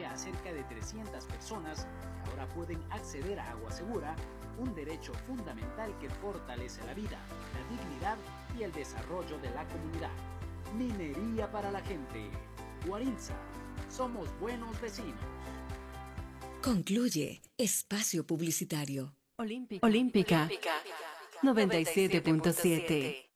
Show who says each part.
Speaker 1: a cerca de 300 personas que ahora pueden acceder a agua segura, un derecho fundamental que fortalece la vida, la dignidad y el desarrollo de la comunidad. Minería para la gente. Guarinza, somos buenos vecinos.
Speaker 2: Concluye espacio publicitario.
Speaker 3: Olímpica 97.7.